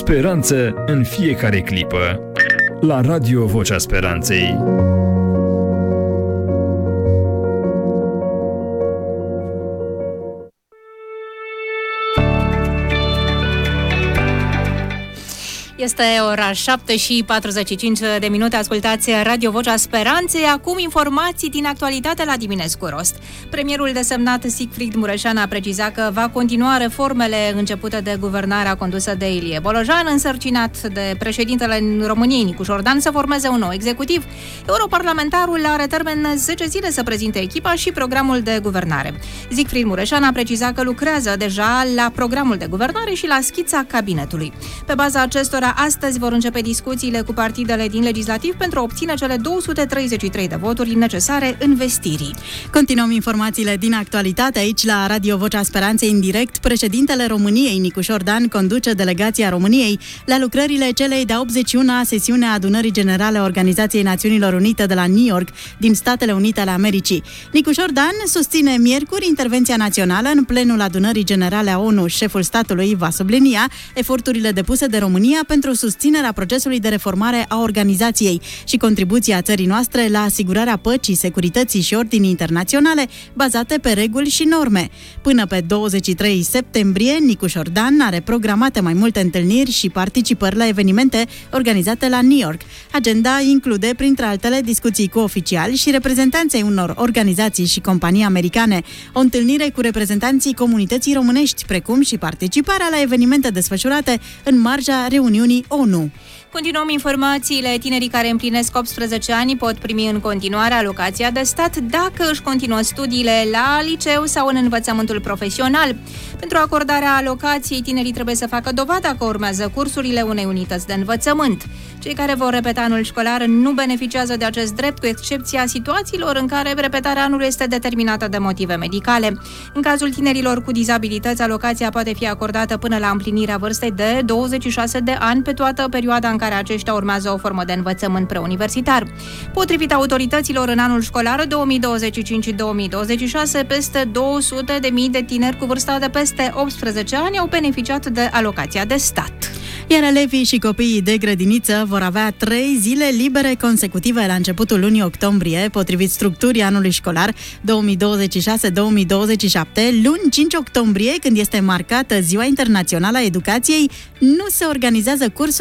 Speranță în fiecare clipă. La Radio Vocea Speranței. Este ora 7:45. Ascultați Radio Vocea Speranței. Acum informații din actualitate la Diminescu Rost. Premierul desemnat Siegfried Mureșan a precizat că va continua reformele începute de guvernarea condusă de Ilie Bolojan, însărcinat de președintele României Nicu Șordan să formeze un nou executiv. Europarlamentarul are termen 10 zile să prezinte echipa și programul de guvernare. Siegfried Mureșan a precizat că lucrează deja la programul de guvernare și la schița cabinetului. Pe baza acestora, astăzi vor începe discuțiile cu partidele din legislativ pentru a obține cele 233 de voturi necesare învestirii. Continuăm informațiile din actualitate aici la Radio Vocea Speranței în direct. Președintele României Nicu Șordan conduce delegația României la lucrările celei de-a 81-a sesiune a Adunării Generale a Organizației Națiunilor Unite de la New York din Statele Unite ale Americii. Nicu Șordan susține miercuri intervenția națională în plenul Adunării Generale a ONU. Șeful statului va sublinia eforturile depuse de România pentru susținerea procesului de reformare a organizației și contribuția țării noastre la asigurarea păcii, securității și ordinii internaționale bazate pe reguli și norme. Până pe 23 septembrie, Nicu Șordan are programate mai multe întâlniri și participări la evenimente organizate la New York. Agenda include, printre altele, discuții cu oficiali și reprezentanții unor organizații și companii americane, o întâlnire cu reprezentanții comunității românești, precum și participarea la evenimente desfășurate în marja reuniunii ONU. Continuăm informațiile. Tinerii care împlinesc 18 ani pot primi în continuare alocația de stat dacă își continuă studiile la liceu sau în învățământul profesional. Pentru acordarea alocației, tinerii trebuie să facă dovada că urmează cursurile unei unități de învățământ. Cei care vor repeta anul școlar nu beneficiază de acest drept, cu excepția situațiilor în care repetarea anului este determinată de motive medicale. În cazul tinerilor cu dizabilități, alocația poate fi acordată până la împlinirea vârstei de 26 de ani pe toată perioada în care aceștia urmează o formă de învățământ preuniversitar. Potrivit autorităților, în anul școlar 2025-2026, peste 200.000 de tineri cu vârsta de peste 18 ani au beneficiat de alocația de stat. Iar elevii și copiii de grădiniță vor avea 3 zile libere consecutive la începutul lunii octombrie, potrivit structurii anului școlar 2026-2027, luni 5 octombrie, când este marcată Ziua Internațională a Educației, nu se organizează cursuri